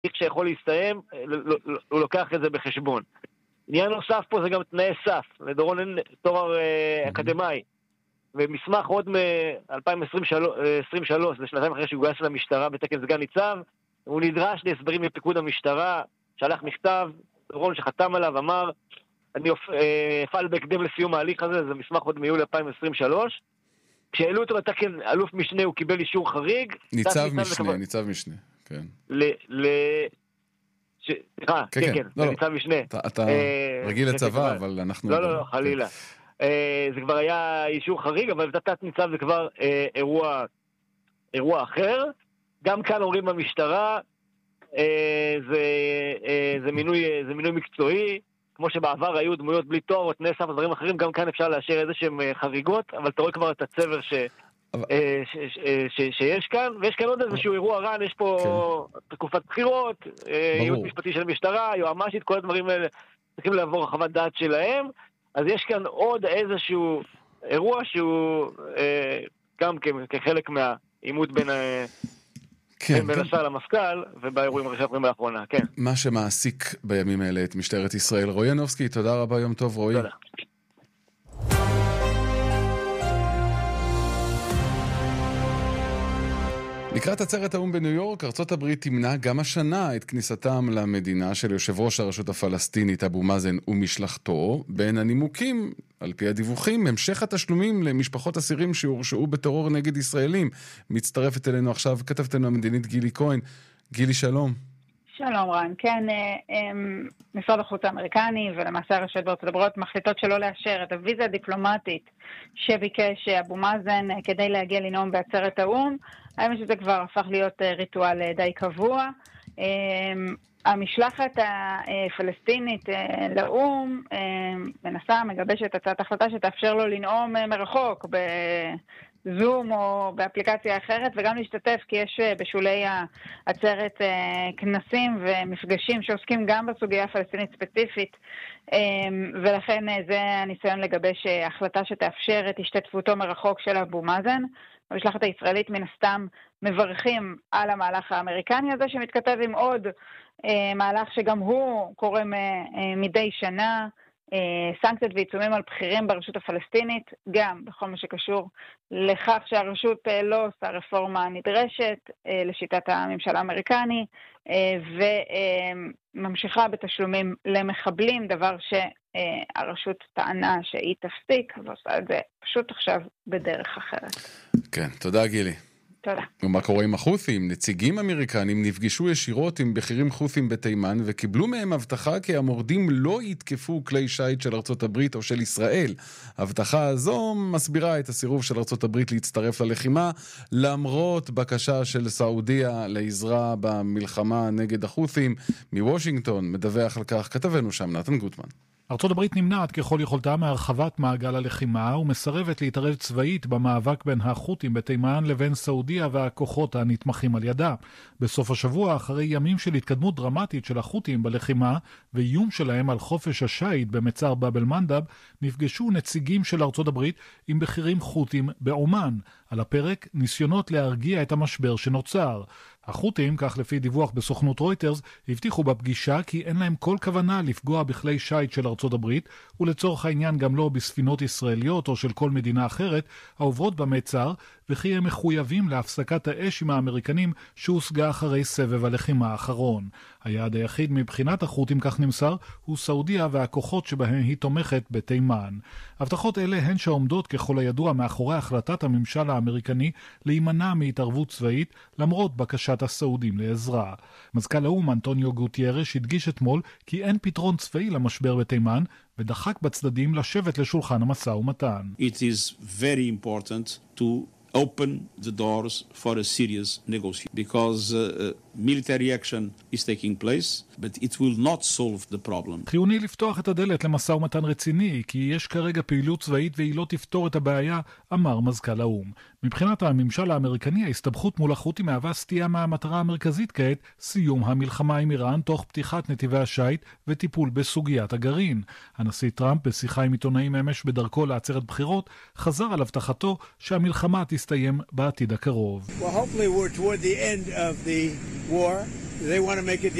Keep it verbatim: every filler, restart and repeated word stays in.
שיכול להסתיים, הוא לוקח את זה בחשבון. עניין נוסף פה זה גם תנאי סף, לדורון אין תואר אקדמי, ומסמך עוד מ-אלפיים עשרים ושלוש, זה שנתיים אחרי שהוא גויס למשטרה בתקן סגן ניצב, הוא נדרש להסברים מפיקוד המשטרה, שלח מכתב, דורון שחתם עליו, אמר, אני אפעל בהקדם לסיום ההליך הזה, זה מסמך עוד מיולי אלפיים עשרים ושלוש, כשהעלו אותו לתקן אלוף משנה, הוא קיבל אישור חריג. ניצב משנה, ניצב משנה, כן. ל... סליחה, כן, כן, ניצב משנה. אתה רגיל לצבא, אבל אנחנו... לא, לא, לא, חלילה. זה כבר היה אישור חריג, אבל תת ניצב זה כבר אירוע אחר. גם כאן אומרים במשטרה, זה מינוי מקצועי, כמו שבעבר היו דמויות בלי תואר או תנאי סף ודברים אחרים, גם כאן אפשר לאשר איזה שהם חריגות, אבל אתה רואה כבר את הצבר ש... שיש כאן, ויש כאן עוד איזשהו אירוע רן, יש פה תקופת בחירות, ייעוץ משפטי של המשטרה, יועמ"שית, כל הדברים האלה צריכים לעבור חוות דעת שלהם, אז יש כאן עוד איזשהו אירוע שהוא גם כחלק מהעימות בין בין השר למפכ"ל ובאירועים הראשונים לאחרונה, כן. מה שמעסיק בימים האלה את משטרת ישראל. רועי ינובסקי, תודה רבה, יום טוב רועי. תודה. לקראת עצרת האו"ם בניו יורק, ארצות הברית תמנע גם השנה את כניסתם למדינה של יושב ראש הרשות הפלסטינית אבו מאזן ומשלחתו, בין הנימוקים, על פי הדיווחים, המשך התשלומים למשפחות אסירים שהורשעו בטרור נגד ישראלים. מצטרפת אלינו עכשיו כתבתנו המדינית גילי כהן. גילי, שלום. שלום רן, כן, משרד החוץ האמריקני ולמעשה הרשויות בארצות הברית מחליטות שלא לאשר את הוויזה הדיפלומטית שביקש אבו מאזן כדי להגיע לנאום בעצרת האו"ם. האמת שזה כבר הפך להיות ריטואל די קבוע. המשלחת הפלסטינית לאו"ם מנסה, מגבשת הצעת החלטה שתאפשר לו לנאום מרחוק בזום או באפליקציה אחרת, וגם להשתתף, כי יש בשולי העצרת כנסים ומפגשים שעוסקים גם בסוגיה הפלסטינית ספציפית, ולכן זה הניסיון לגבש החלטה שתאפשר את השתתפותו מרחוק של אבו מאזן. המשלחת הישראלית מן הסתם מברכים על המהלך האמריקני הזה, שמתכתב עם עוד אה, מהלך שגם הוא קורה אה, מדי שנה, אה, סנקציות ועיצומים על בכירים ברשות הפלסטינית, גם בכל מה שקשור לכך שהרשות אה, לא עושה רפורמה נדרשת אה, לשיטת הממשל האמריקני, אה, וממשיכה בתשלומים למחבלים, דבר שהרשות טענה שהיא תפסיק, ועושה את זה פשוט עכשיו בדרך אחרת. כן, תודה גילי. תודה. ומה קורה עם החות'ים? נציגים אמריקנים נפגשו ישירות עם בכירים חות'ים בתימן וקיבלו מהם הבטחה כי המורדים לא יתקפו כלי שיט של ארצות הברית או של ישראל. ההבטחה הזו מסבירה את הסירוב של ארצות הברית להצטרף ללחימה, למרות בקשה של סעודיה לעזרה במלחמה נגד החות'ים. מוושינגטון מדווח על כך כתבנו שם נתן גוטמן. ארצות הברית נמנעת ככל יכולתה מהרחבת מעגל הלחימה ומסרבת להתערב צבאית במאבק בין החות'ים בתימן לבין סעודיה והכוחות הנתמכים על ידה. בסוף השבוע, אחרי ימים של התקדמות דרמטית של החות'ים בלחימה ואיום שלהם על חופש השיט במצר באב אל-מנדב, נפגשו נציגים של ארצות הברית עם בכירים חות'ים בעומן. על הפרק ניסיונות להרגיע את המשבר שנוצר. החות'ים, כך לפי דיווח בסוכנות רויטרס, הבטיחו בפגישה כי אין להם כל כוונה לפגוע בכלי שיט של ארצות הברית, ולצורך העניין גם לא בספינות ישראליות או של כל מדינה אחרת העוברות במצר, וכי הם מחויבים להפסקת האש עם האמריקנים שהושגה אחרי סבב הלחימה האחרון. היעד היחיד מבחינת החות'ים, כך נמסר, הוא סעודיה והכוחות שבהם היא תומכת בתימן. הבטחות אלה הן שעומדות ככל הידוע מאחורי החלטת הממשל האמריקני להימנע מהתערבות צבאית למרות בקשת הסעודים לעזרה. מזכ"ל האו"ם אנטוניו גוטיירש הדגיש אתמול כי אין פתרון צבאי למשבר בתימן ודחק בצדדים לשבת לשולחן המשא ומתן. It is very important to open the doors for a serious negotiation because uh, military action is taking place, but it will not solve the problem. חיוני לפתוח את הדלת למשא ומתן רציני, כי יש כרגע פעילות צבאית והיא לא תפתור את הבעיה, אמר מזכ"ל האו"ם. מבחינת הממשל האמריקני, ההסתבכות מול החות'ים מהווה סטייה מהמטרה המרכזית כעת, סיום המלחמה עם איראן תוך פתיחת נתיבי השיט וטיפול בסוגיית הגרעין. הנשיא טראמפ, בשיחה עם עיתונאים אמש בדרכו לעצרת בחירות, חזר על הבטחתו שהמלחמה תסתיים בעתיד הקרוב. Well, hopefully we're toward the end of the war They want to make it